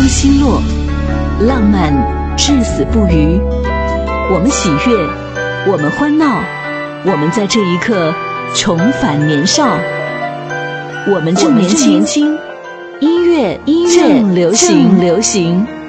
稀落，浪漫至死不渝。我们喜悦，我们欢闹，我们在这一刻重返年少。我们正年轻，音乐正流行。